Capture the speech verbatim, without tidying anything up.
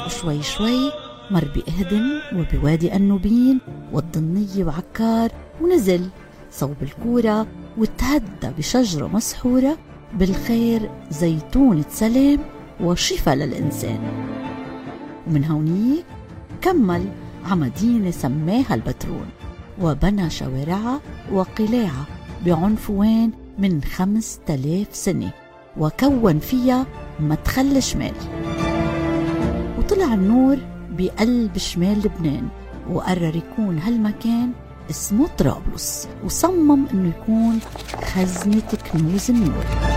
وشوي شوي مر بإهدن وبوادي النوبين والضنية وعكار، ونزل صوب الكورة وتهدى بشجرة مسحورة بالخير زيتونة سلام وشفاء للإنسان. ومن هونيك كمل عمدينة سماها البترون، وبنى شوارعها وقلاعها بعنفوان من خمس تلاف سنة، وكون فيها مدخل شمال. وطلع النور بقلب شمال لبنان، وقرر يكون هالمكان اسمه طرابلس، وصمم انه يكون خزنة كنوز النور.